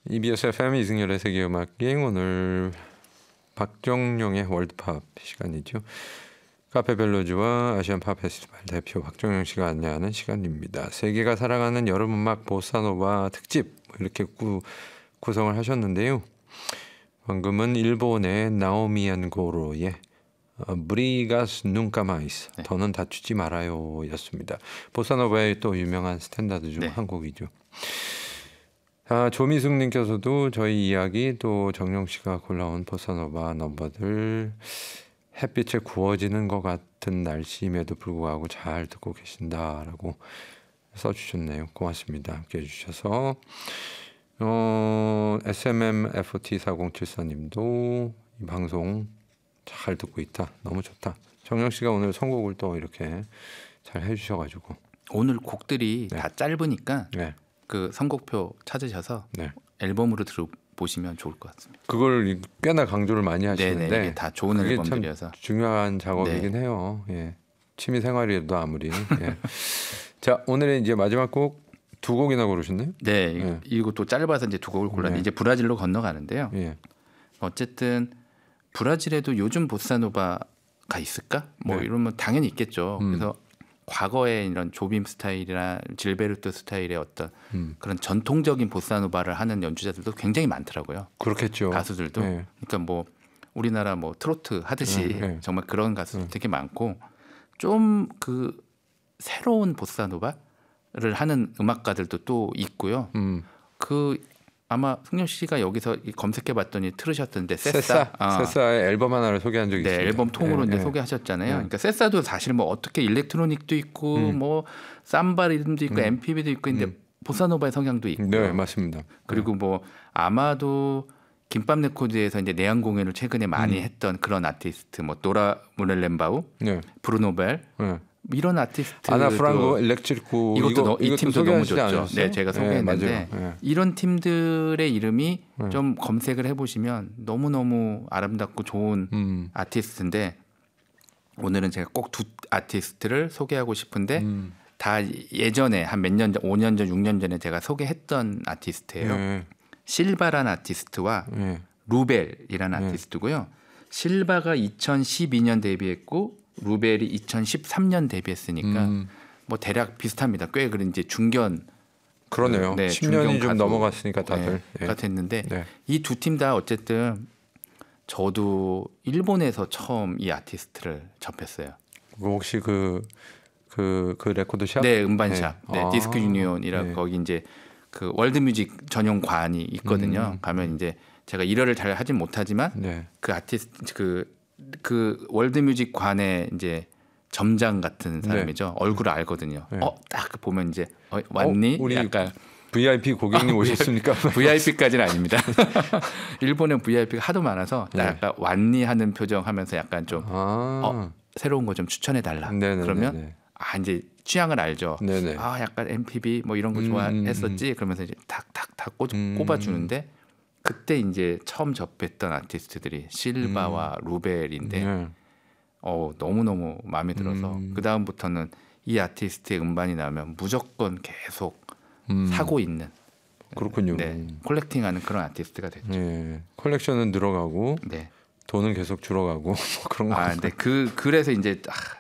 EBS FM 이승열의 세계음악여행 오늘 박정용의 월드팝 시간이죠. 카페벨로즈와 아시안 팝 페스티벌 대표 박정용 씨가 안내하는 시간입니다. 세계가 사랑하는 여름음악 보사노바 특집 이렇게 구성을 하셨는데요. 방금은 일본의 나오미안 고로의 브리가스 눈까마이스 네. 더는 다투지 말아요 였습니다. 보사노바의 또 유명한 스탠다드 중 한 곡이죠. 조미숙님께서도 저희 이야기 또 정용 씨가 골라온 보사노바 넘버들 햇빛에 구워지는 것 같은 날씨임에도 불구하고 잘 듣고 계신다라고 써주셨네요. 고맙습니다. 함께 해주셔서 SMMFT4074님도 이 방송 잘 듣고 있다. 너무 좋다. 정영 씨가 오늘 선곡을 또 이렇게 잘 해주셔가지고 오늘 곡들이 네. 다 짧으니까 네. 그 선곡표 찾으셔서 네. 앨범으로 들어보시면 좋을 것 같습니다. 그걸 꽤나 강조를 많이 하시는데 네네, 이게 다 좋은 앨범들이어서 참 중요한 작업이긴 네. 해요. 예. 취미 생활이라도 아무리. 예. 자 오늘의 이제 마지막 곡 두 곡이나 고르셨네요. 네, 네. 이것도 짧아서 이제 두 곡을 골랐는데 네. 이제 브라질로 건너가는데요. 예. 어쨌든 브라질에도 요즘 보사노바가 있을까? 뭐 네. 이러면 당연히 있겠죠. 그래서 과거에 이런 조빔 스타일이나 질베르토 스타일의 어떤 그런 전통적인 보사노바를 하는 연주자들도 굉장히 많더라고요. 그렇겠죠. 가수들도. 네. 그러니까 뭐 우리나라 뭐 트로트 하듯이 네. 정말 그런 가수들 되게 많고 좀 그 새로운 보사노바를 하는 음악가들도 또 있고요. 그 아마 승용 씨가 여기서 검색해봤더니 들으셨던데 세사의 앨범 하나를 소개한 적이 네, 있습니다. 앨범 통으로 이제 네. 소개하셨잖아요. 네. 그러니까 세사도 사실 뭐 어떻게 일렉트로닉도 있고 뭐 삼바 리듬도 있고 MPB도 있고 근데 보사노바의 성향도 있고. 네, 맞습니다. 그리고 뭐 아마도 김밥 레코드에서 이제 내한 공연을 최근에 많이 했던 그런 아티스트 뭐 노라 무렐렌바우, 네. 브루노벨 네. 이런 아티스트 아나 프랑고 일렉트리코 이 팀도 너무 좋죠. 않으셨어요? 네, 제가 소개했는데 네, 이런 팀들의 이름이 좀 검색을 해보시면 너무너무 아름답고 좋은 아티스트인데 오늘은 제가 꼭 두 아티스트를 소개하고 싶은데 다 예전에 한 몇 년 전, 5년 전, 6년 전에 제가 소개했던 아티스트예요. 네. 실바란 아티스트와 네. 루벨이라는 아티스트고요. 실바가 2012년 데뷔했고 루벨이 2013년 데뷔했으니까 뭐 대략 비슷합니다. 꽤 그런 이제 중견 그러네요. 네, 10년이 좀 가수, 넘어갔으니까 다들 가 됐는데 네. 이 두 팀 다 어쨌든 저도 일본에서 처음 이 아티스트를 접했어요. 혹시 그 레코드샵? 네, 음반샵. 네, 디스크 유니온이라 네. 거기 이제 그 월드뮤직 전용관이 있거든요. 가면 이제 제가 일화를 잘 하진 못하지만 네. 그 아티스트 그 월드뮤직 관의 이제 점장 같은 사람이죠. 얼굴을 알거든요. 네. 딱 보면 이제 왔니? 우리 약간 VIP 고객님 오셨습니까? VIP까지는 아닙니다. 일본은 VIP가 하도 많아서 네. 약간 왔니 하는 표정하면서 약간 좀 새로운 거 좀 추천해 달라. 그러면 이제 취향을 알죠. 네네. 약간 MPB 뭐 이런 거 좋아했었지. 그러면서 이제 탁탁탁 꼽아주는데 그때 이제 처음 접했던 아티스트들이 실바와 루벨인데 너무너무 마음에 들어서 그 다음부터는 이 아티스트의 음반이 나오면 무조건 계속 사고 있는 그렇군요. 네, 콜렉팅하는 그런 아티스트가 됐죠. 네. 컬렉션은 늘어가고 네. 돈은 계속 줄어가고 뭐 그런 거. 네. 그래서 이제